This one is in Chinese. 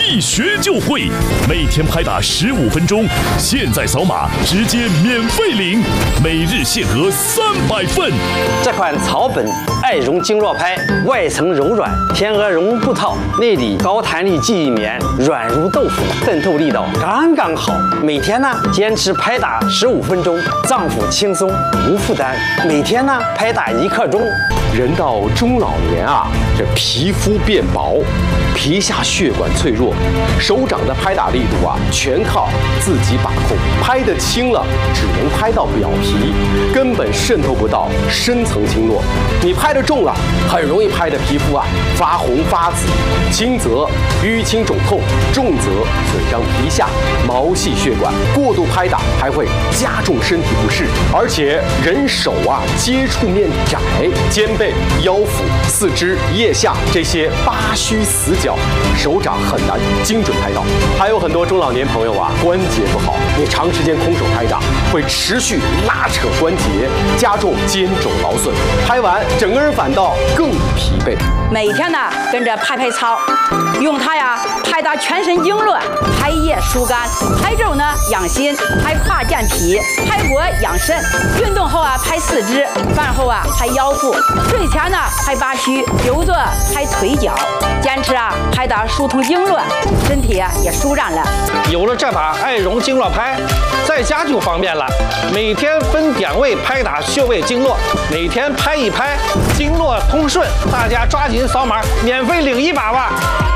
一学就会，每天拍打15分钟，现在扫码直接免费领，每日限额300份。 这款草本爱绒经络拍，外层柔软，天鹅绒布套，内里高弹力记忆棉，软如豆腐，渗透力道刚刚好。每天呢坚持拍打15分钟，脏腑轻松无负担。每天呢拍打1刻钟。 人到中老年啊，这皮肤变薄，皮下血管脆弱，手掌的拍打力度啊，全靠自己把控。拍得轻了，只能拍到表皮，根本渗透不到深层经络。你拍得重了，很容易拍得皮肤啊发红发紫，轻则淤青肿痛，重则损伤皮下毛细血管。过度拍打还会加重身体不适，而且人手啊接触面窄，肩背、腰腹、四肢、腋下这些八虚死角，手掌很难精准拍到。还有很多中老年朋友啊，关节不好，你长时间空手拍打，会持续拉扯关节，加重肩肘劳损，拍完整个人反倒更疲惫。 每天呢跟着拍拍操，用它呀拍打全身经络，拍腋疏肝，拍肘呢养心，拍胯健脾，拍脖养肾。运动后啊拍四肢，饭后啊拍腰腹，睡前呢拍八虚，久坐拍腿脚。坚持啊拍打疏通经络，身体也舒展了。 有了这把爱绒经络拍，在家就方便了，每天分点位拍打穴位经络，每天拍一拍，经络通顺。大家抓紧扫码，免费领一把吧。